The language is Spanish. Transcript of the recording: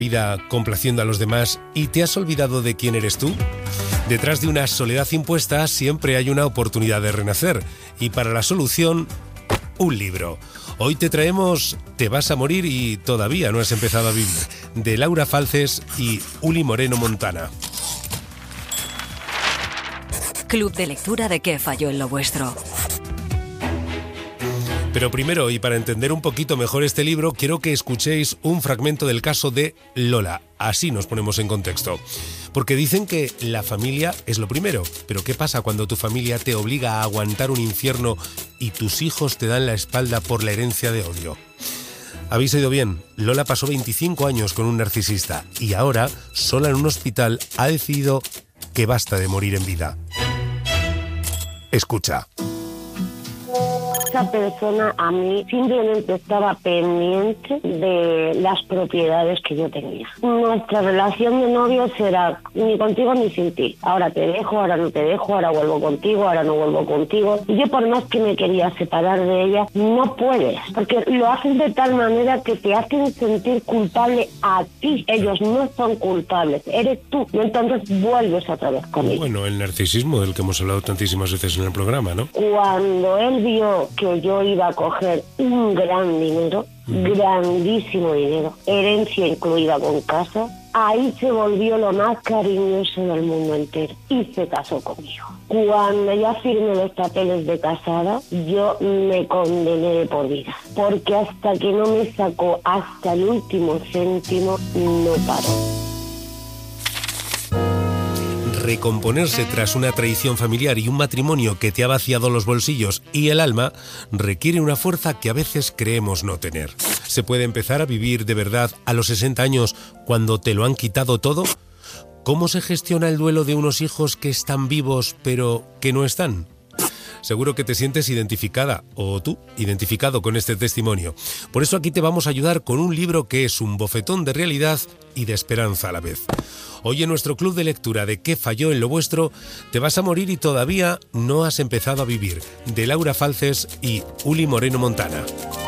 vida complaciendo a los demás y te has olvidado de quién eres tú? Detrás de una soledad impuesta siempre hay una oportunidad de renacer y para la solución, un libro. Hoy te traemos Te vas a morir y todavía no has empezado a vivir, de Laura Falces y Uli Moreno Montana. Club de lectura de ¿Qué falló en lo vuestro? Pero primero, y para entender un poquito mejor este libro, quiero que escuchéis un fragmento del caso de Lola. Así nos ponemos en contexto. Porque dicen que la familia es lo primero. Pero ¿qué pasa cuando tu familia te obliga a aguantar un infierno y tus hijos te dan la espalda por la herencia de odio? Habéis oído bien, Lola pasó 25 años con un narcisista y ahora, sola en un hospital, ha decidido que basta de morir en vida. Escucha. Esa persona a mí simplemente estaba pendiente de las propiedades que yo tenía. Nuestra relación de novios era ni contigo ni sin ti. Ahora te dejo, ahora no te dejo, ahora vuelvo contigo, ahora no vuelvo contigo. Y yo por más que me quería separar de ella, no puedes. Porque lo hacen de tal manera que te hacen sentir culpable a ti. Ellos no son culpables, eres tú. Y entonces vuelves otra vez con ellos. Bueno, el narcisismo del que hemos hablado tantísimas veces en el programa, ¿no? Cuando él vio que yo iba a coger un gran dinero, grandísimo dinero, herencia incluida con casa, ahí se volvió lo más cariñoso del mundo entero y se casó conmigo. Cuando ya firmé los papeles de casada, yo me condené de por vida, porque hasta que no me sacó hasta el último céntimo, no paró. Recomponerse tras una traición familiar y un matrimonio que te ha vaciado los bolsillos y el alma requiere una fuerza que a veces creemos no tener. ¿Se puede empezar a vivir de verdad a los 60 años cuando te lo han quitado todo? ¿Cómo se gestiona el duelo de unos hijos que están vivos pero que no están? Seguro que te sientes identificada o tú identificado con este testimonio. Por eso aquí te vamos a ayudar con un libro que es un bofetón de realidad y de esperanza a la vez. Hoy en nuestro club de lectura de ¿Qué falló en lo vuestro? Te vas a morir y todavía no has empezado a vivir, de Laura Falces y Uli Moreno Montana.